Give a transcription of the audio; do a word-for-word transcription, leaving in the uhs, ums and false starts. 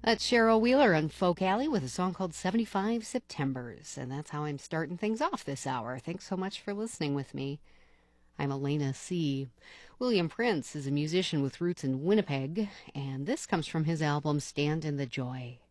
That's Cheryl Wheeler on Folk Alley with a song called seventy-five Septembers. And that's how I'm starting things off this hour. Thanks so much for listening with me. I'm Elena C. William Prince is a musician with roots in Winnipeg, and this comes from his album Stand in the Joy.